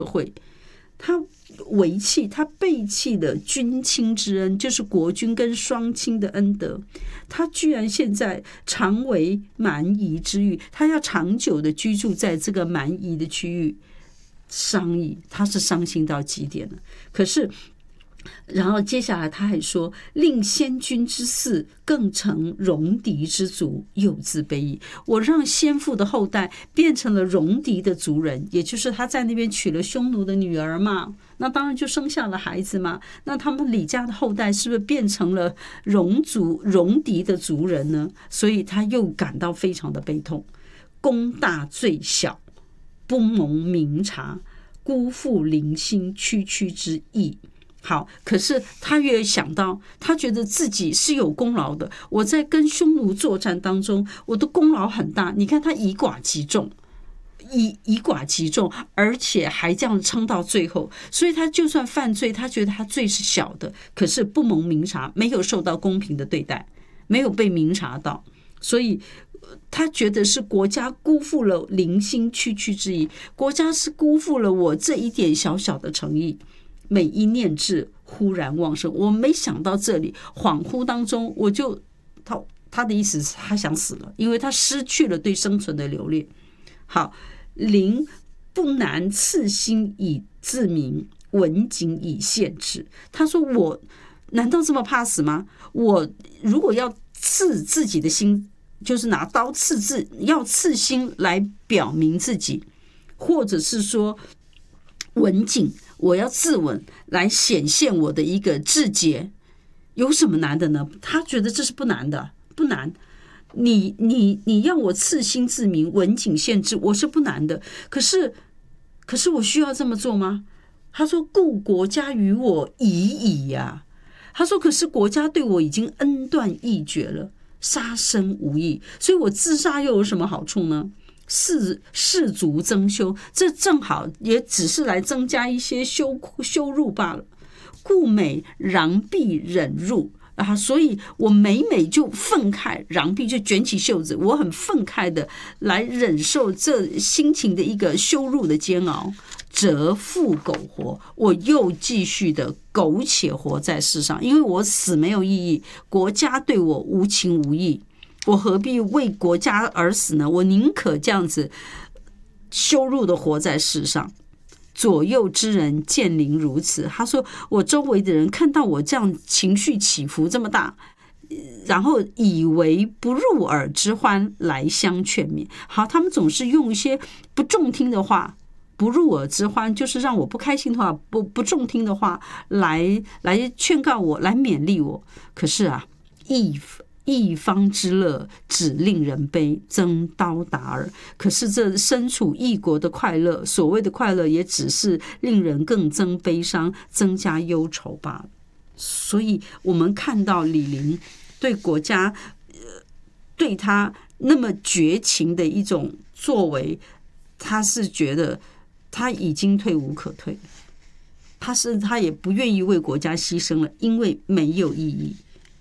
他违弃，他背弃了君亲之恩，就是国君跟双亲的恩德。他居然现在常为蛮夷之域，他要长久的居住在这个蛮夷的区域，伤矣，他是伤心到极点了。可是然后接下来他还说，令先君之嗣更成戎狄之族，又自卑矣。我让先父的后代变成了戎狄的族人，也就是他在那边娶了匈奴的女儿嘛，那当然就生下了孩子嘛。那他们李家的后代是不是变成了戎狄的族人呢？所以他又感到非常的悲痛。功大罪小，不蒙明察，辜负灵心区区之意。好，可是他越想到，他觉得自己是有功劳的。我在跟匈奴作战当中，我的功劳很大。你看他以寡击众，以寡击众，而且还这样撑到最后。所以他就算犯罪，他觉得他罪是小的，可是不蒙明察，没有受到公平的对待，没有被明察到，所以他觉得是国家辜负了灵心区区之意，国家是辜负了我这一点小小的诚意。每一念至，忽然忘生。我没想到这里，恍惚当中，我就他的意思是他想死了，因为他失去了对生存的留恋。好，灵不难赐心以自明，文景以献之。他说：“我难道这么怕死吗？我如果要刺自己的心，就是拿刀刺要刺心来表明自己，或者是说文景。”我要自刎来显现我的一个志节，有什么难的呢？他觉得这是不难的，不难。你要我刺心自明，文景献志，我是不难的。可是我需要这么做吗？他说：“故国家于我已矣呀。”他说：“可是国家对我已经恩断义绝了，杀身无益，所以我自杀又有什么好处呢？”士族增修，这正好也只是来增加一些羞辱罢了。故每攘臂忍辱啊，所以我每就愤慨，攘臂就卷起袖子，我很愤慨的来忍受这心情的一个羞辱的煎熬，则复苟活，我又继续的苟且活在世上，因为我死没有意义，国家对我无情无义。我何必为国家而死呢？我宁可这样子羞辱的活在世上。左右之人见灵如此，他说我周围的人看到我这样情绪起伏这么大，然后以为不入耳之欢来相劝勉。好，他们总是用一些不中听的话，不入耳之欢就是让我不开心的话，不中听的话来劝告我，来勉励我。可是啊，一方之乐只令人悲，增刀达耳。可是这身处异国的快乐，所谓的快乐也只是令人更增悲伤，增加忧愁罢了。所以我们看到李陵对国家对他那么绝情的一种作为，他是觉得他已经退无可退，他也不愿意为国家牺牲了，因为没有意义。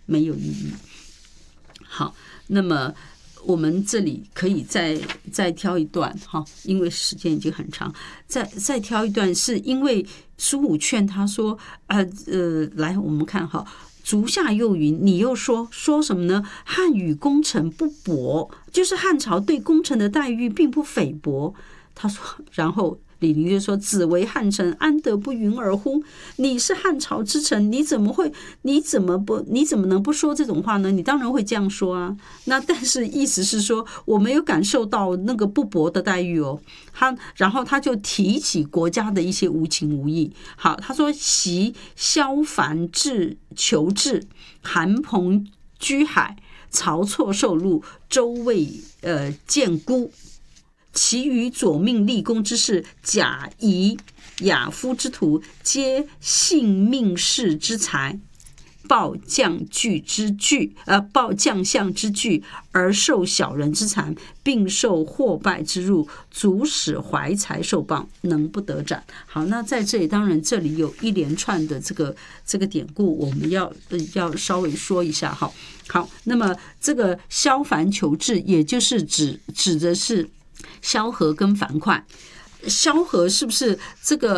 好，那么我们这里可以再挑一段哈，因为时间已经很长，再挑一段，是因为苏武劝他说，来我们看哈，足下又云，你又说什么呢？汉与功臣不薄，就是汉朝对功臣的待遇并不菲薄。他说，然后李陵就说：“子为汉臣，安得不云尔乎？你是汉朝之臣，你怎么能不说这种话呢？你当然会这样说啊。那但是意思是说，我没有感受到那个不薄的待遇哦。然后他就提起国家的一些无情无义。好，他说：袭萧樊求治，韩彭居海，曹错受禄，周魏建孤。其余左命立功之事，贾谊、亚夫之徒，皆信命士之才，报将相之惧，而受小人之残，并受祸败之辱，足使怀才受谤，能不得斩。好，那在这里，当然这里有一连串的这个典故，我们要稍微说一下哈。好，那么这个萧樊求治，也就是指的是萧何跟樊哙。萧何是不是这个